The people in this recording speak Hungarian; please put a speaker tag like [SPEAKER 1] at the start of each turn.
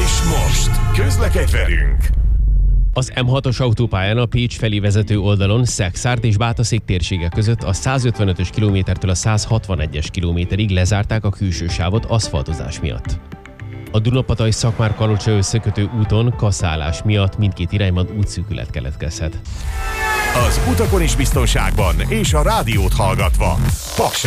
[SPEAKER 1] És most közlekedj velünk!
[SPEAKER 2] Az M6-os autópályán a Pécs felé vezető oldalon Szekszárd és Bátaszék térsége között a 155-ös kilométertől a 161-es kilométerig lezárták a külső sávot aszfaltozás miatt. A Dunapataj-Szakmár-Kalocsa összekötő úton kaszálás miatt mindkét irányban útszűkület keletkezhet.
[SPEAKER 1] Az utakon is biztonságban és a rádiót hallgatva. Paks